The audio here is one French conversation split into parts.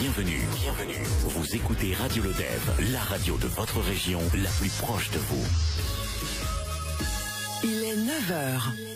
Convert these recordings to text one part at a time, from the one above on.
Bienvenue. Vous écoutez Radio Lodève, la radio de votre région, la plus proche de vous. Il est 9h.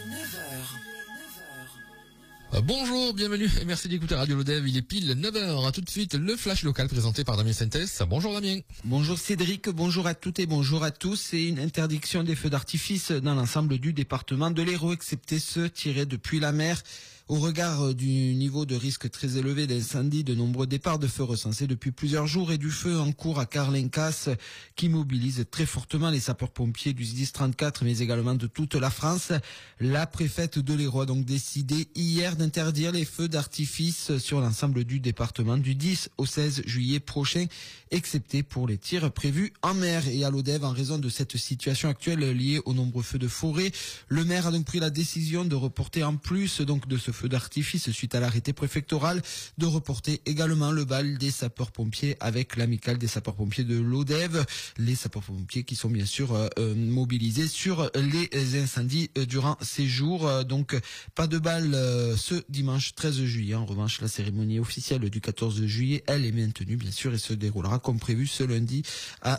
Bonjour, bienvenue et merci d'écouter Radio Lodève. Il est pile 9h. À tout de suite, le flash local présenté par Damien Sintès. Bonjour Damien. Bonjour Cédric, bonjour à toutes et bonjour à tous. C'est une interdiction des feux d'artifice dans l'ensemble du département de l'Hérault, excepté ceux tirés depuis la mer. Au regard du niveau de risque très élevé d'incendie, de nombreux départs de feux recensés depuis plusieurs jours et du feu en cours à Carlincas qui mobilise très fortement les sapeurs-pompiers du 10-34 mais également de toute la France. La préfète de l'Hérault a donc décidé hier d'interdire les feux d'artifice sur l'ensemble du département du 10 au 16 juillet prochain, excepté pour les tirs prévus en mer. Et à l'Odève, en raison de cette situation actuelle liée aux nombreux feux de forêt, le maire a donc pris la décision de reporter en plus donc de ce feu d'artifice suite à l'arrêté préfectoral, de reporter également le bal des sapeurs-pompiers avec l'amicale des sapeurs-pompiers de l'Odève, les sapeurs-pompiers qui sont bien sûr mobilisés sur les incendies durant ces jours. Donc pas de bal ce dimanche 13 juillet. En revanche, la cérémonie officielle du 14 juillet, elle est maintenue bien sûr et se déroulera comme prévu ce lundi à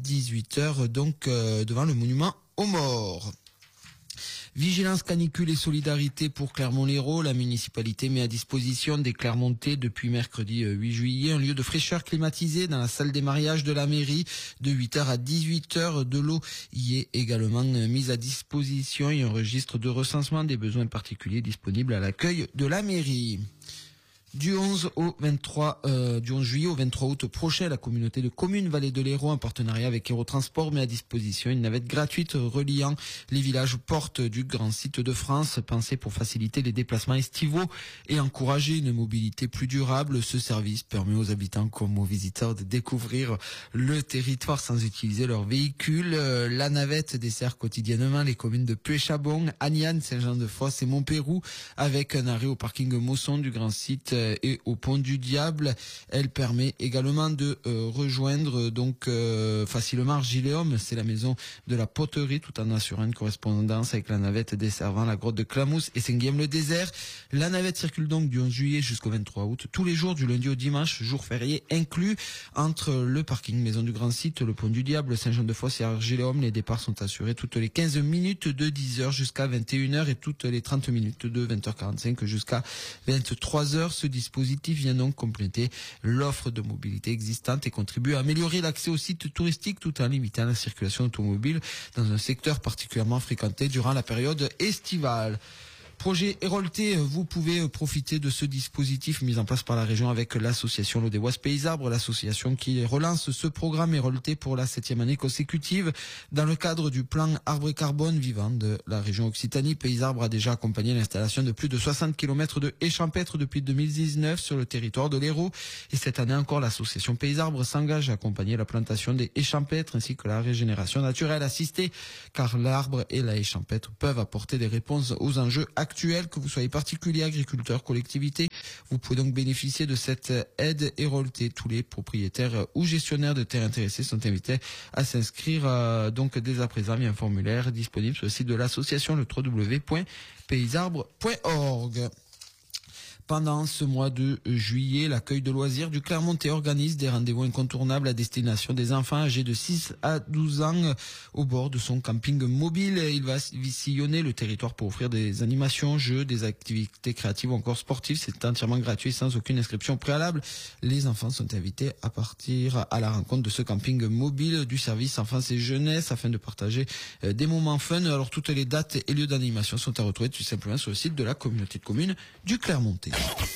18h donc devant le monument aux morts. Vigilance canicule et solidarité pour Clermont-Lérault. La municipalité met à disposition des Clermontais depuis mercredi 8 juillet un lieu de fraîcheur climatisé dans la salle des mariages de la mairie de 8h à 18h. De l'eau y est également mise à disposition et un registre de recensement des besoins particuliers disponible à l'accueil de la mairie. Du 11 juillet au 23 août prochain, la communauté de communes Vallée de l'Hérault, en partenariat avec Hérault-Transport, met à disposition une navette gratuite reliant les villages portes du grand site de France, pensée pour faciliter les déplacements estivaux et encourager une mobilité plus durable. Ce service permet aux habitants comme aux visiteurs de découvrir le territoire sans utiliser leur véhicule. La navette dessert quotidiennement les communes de Puy-Chabon, Agnan, Saint-Jean-de-Fosse et Montpérou, avec un arrêt au parking Mosson du grand site et au pont du Diable. Elle permet également de rejoindre donc facilement Argiléum, c'est la maison de la poterie, tout en assurant une correspondance avec la navette desservant la grotte de Clamousse et Saint-Guillaume-le-Désert. La navette circule donc du 11 juillet jusqu'au 23 août, tous les jours du lundi au dimanche, jour férié inclus, entre le parking maison du grand site, le pont du Diable, Saint-Jean-de-Fosse et Argiléum. Les départs sont assurés toutes les 15 minutes de 10h jusqu'à 21h et toutes les 30 minutes de 20h45 jusqu'à 23h. Ce dispositif vient donc compléter l'offre de mobilité existante et contribue à améliorer l'accès aux sites touristiques tout en limitant la circulation automobile dans un secteur particulièrement fréquenté durant la période estivale. Projet Hérolté, vous pouvez profiter de ce dispositif mis en place par la région avec l'association Lodéoise Pays Arbres, l'association qui relance ce programme Hérolté pour la 7e année consécutive. Dans le cadre du plan Arbre et Carbone vivant de la région Occitanie, Pays Arbres a déjà accompagné l'installation de plus de 60 km de haies champêtres depuis 2019 sur le territoire de l'Hérault. Et cette année encore, l'association Pays Arbres s'engage à accompagner la plantation des haies champêtres ainsi que la régénération naturelle assistée, car l'arbre et la haie champêtre peuvent apporter des réponses aux enjeux actuels. Que vous soyez particulier, agriculteur, collectivité, vous pouvez donc bénéficier de cette aide Hérolté. Tous les propriétaires ou gestionnaires de terres intéressés sont invités à s'inscrire donc dès à présent via un formulaire disponible sur le site de l'association, le www.paysarbres.org. Pendant ce mois de juillet, l'accueil de loisirs du Clermontais organise des rendez-vous incontournables à destination des enfants âgés de 6 à 12 ans au bord de son camping mobile. Il va sillonner le territoire pour offrir des animations, jeux, des activités créatives ou encore sportives. C'est entièrement gratuit sans aucune inscription préalable. Les enfants sont invités à partir à la rencontre de ce camping mobile du service enfance et jeunesse afin de partager des moments fun. Alors toutes les dates et lieux d'animation sont à retrouver tout simplement sur le site de la communauté de communes du Clermontais.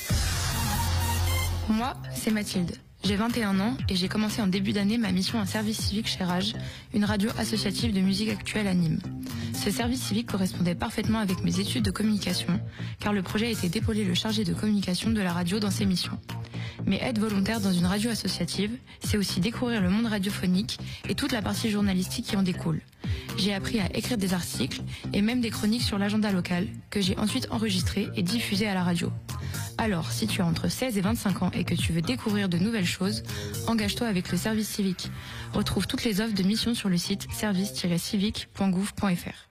Moi, c'est Mathilde. J'ai 21 ans et j'ai commencé en début d'année ma mission en service civique chez Rage, une radio associative de musique actuelle à Nîmes. Ce service civique correspondait parfaitement avec mes études de communication, car le projet était d'épauler le chargé de communication de la radio dans ses missions. Mais être volontaire dans une radio associative, c'est aussi découvrir le monde radiophonique et toute la partie journalistique qui en découle. J'ai appris à écrire des articles et même des chroniques sur l'agenda local que j'ai ensuite enregistrées et diffusées à la radio. Alors, si tu as entre 16 et 25 ans et que tu veux découvrir de nouvelles choses, engage-toi avec le service civique. Retrouve toutes les offres de mission sur le site service-civique.gouv.fr.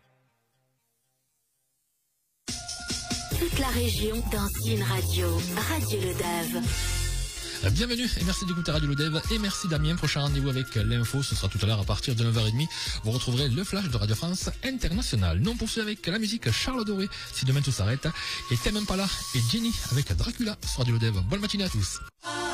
Toute la région dans une radio, Radio Lodève. Bienvenue et merci d'écouter Radio Lodev et merci Damien. Prochain rendez-vous avec l'info, ce sera tout à l'heure à partir de 9h30. Vous retrouverez le flash de Radio France International. Nous on poursuit avec la musique Charles Doré, Si demain tout s'arrête, et T'aimes pas là et Jenny avec Dracula sur Radio Lodev. Bonne matinée à tous.